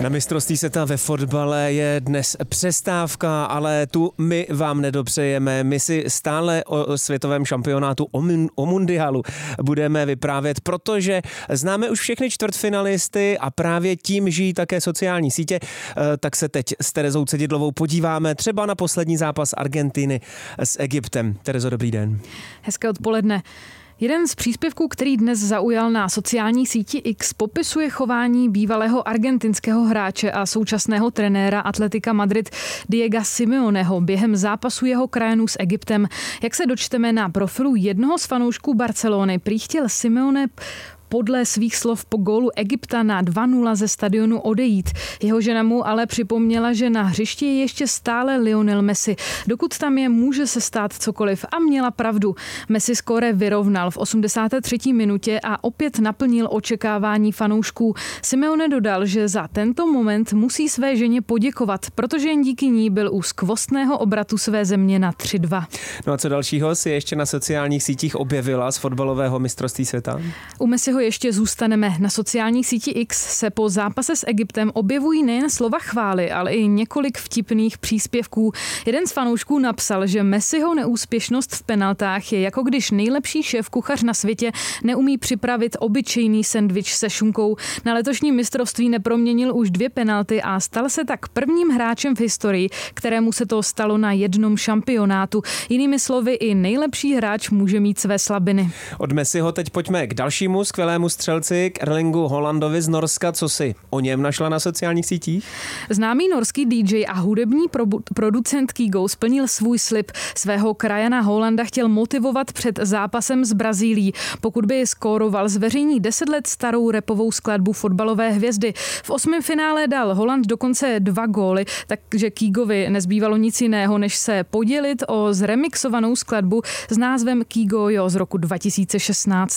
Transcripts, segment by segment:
Na mistrovství světa ve fotbale je dnes přestávka, ale tu my vám nedopřejeme. My si stále o světovém šampionátu, o mundiálu budeme vyprávět, protože známe už všechny čtvrtfinalisty a právě tím žijí také sociální sítě. Tak se teď s Terezou Cedidlovou podíváme třeba na poslední zápas Argentiny s Egyptem. Terezo, dobrý den. Hezké odpoledne. Jeden z příspěvků, který dnes zaujal na sociální síti X, popisuje chování bývalého argentinského hráče a současného trenéra Atletica Madrid Diega Simeoneho během zápasu jeho krajanů s Egyptem. Jak se dočteme na profilu jednoho z fanoušků Barcelony, prý chtěl Simeone podle svých slov po gólu Egypta na 2-0 ze stadionu odejít. Jeho žena mu ale připomněla, že na hřišti je ještě stále Lionel Messi. Dokud tam je, může se stát cokoliv, a měla pravdu. Messi skóre vyrovnal v 83. minutě a opět naplnil očekávání fanoušků. Simeone dodal, že za tento moment musí své ženě poděkovat, protože jen díky ní byl u skvostného obratu své země na 3-2. No a co dalšího si ještě na sociálních sítích objevila z fotbalového mistrovství světa? U Messiho ještě zůstaneme. Na sociální síti X se po zápase s Egyptem objevují nejen slova chvály, ale i několik vtipných příspěvků. Jeden z fanoušků napsal, že Messiho neúspěšnost v penaltách je jako když nejlepší šéfkuchař na světě neumí připravit obyčejný sendvič se šunkou. Na letošním mistrovství neproměnil už 2 penalty a stal se tak prvním hráčem v historii, kterému se to stalo na jednom šampionátu. Jinými slovy, i nejlepší hráč může mít své slabiny. Od Messiho teď pojďme k dalšímu skvělému střelci, k Erlingu Haalandovi z Norska. Co si o něm našla na sociálních sítích? Známý norský DJ a hudební producent Kygo splnil svůj slib. Svého krajana Haalanda chtěl motivovat před zápasem s Brazílií. Pokud by skóroval, zveřejní 10 let starou rapovou skladbu fotbalové hvězdy. V 8. finále dal Haaland dokonce 2 góly, takže Kygovi nezbývalo nic jiného, než se podělit o zremixovanou skladbu s názvem Kygo Jo z roku 2016.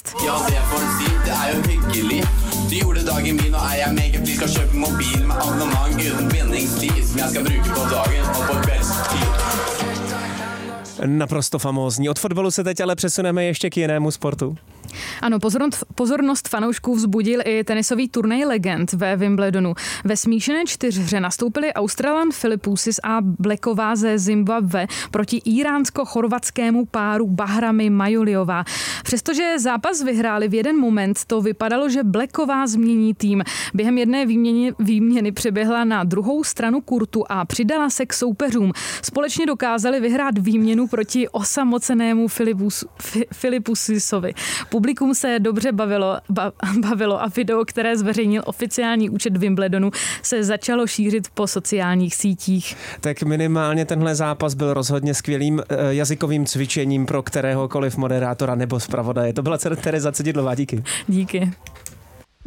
Det jo hyggelig. Du gjorde dagen min, og jeg meget blid skal kjøpe mobil med abonnement uten bindingstid som jeg skal bruke på dagen og på kveldstid. Naprosto famózní. Od fotbalu se teď ale přesuneme ještě k jinému sportu. Ano, pozornost fanoušků vzbudil i tenisový turnaj legend ve Wimbledonu. Ve smíšené 4hře nastoupili Australan Philipousis a Blacková ze Zimbabwe proti iránsko-chorvatskému páru Bahrami Majuliová. Přestože zápas vyhráli v jeden moment, to vypadalo, že Blacková změní tým. Během jedné výměny přeběhla na druhou stranu kurtu a přidala se k soupeřům. Společně dokázali vyhrát výměnu proti osamocenému Philippousisovi. Publikum se dobře bavilo a video, které zveřejnil oficiální účet Wimbledonu, se začalo šířit po sociálních sítích. Tak minimálně tenhle zápas byl rozhodně skvělým jazykovým cvičením pro kteréhokoliv moderátora nebo zpravodaje. To byla Tereza Cedidlová, díky. Díky.